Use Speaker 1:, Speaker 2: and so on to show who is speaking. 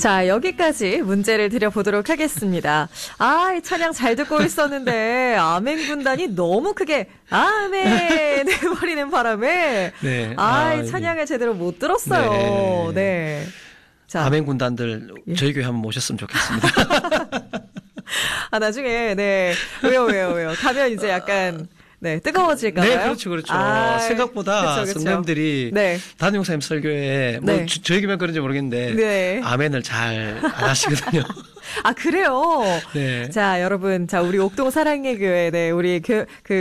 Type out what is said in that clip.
Speaker 1: 자, 여기까지 문제를 드려보도록 하겠습니다. 아, 이 찬양 잘 듣고 있었는데 아멘 군단이 너무 크게 아멘 해버리는 바람에
Speaker 2: 네.
Speaker 1: 이 찬양을 제대로 못 들었어요. 네. 자.
Speaker 2: 아멘 군단들 저희 교회 한번 모셨으면 좋겠습니다.
Speaker 1: 나중에 네. 왜요? 가면 이제 약간 네, 뜨거워질까요?
Speaker 2: 네, 그렇죠. 생각보다
Speaker 1: 그쵸.
Speaker 2: 성도님들이
Speaker 1: 네.
Speaker 2: 담임 목사님 설교에 뭐
Speaker 1: 네.
Speaker 2: 저희 교회만 그런지 모르겠는데
Speaker 1: 네.
Speaker 2: 아멘을 잘 안 하시거든요.
Speaker 1: 그래요?
Speaker 2: 네.
Speaker 1: 자, 여러분, 우리 옥동 사랑의 교회, 네, 우리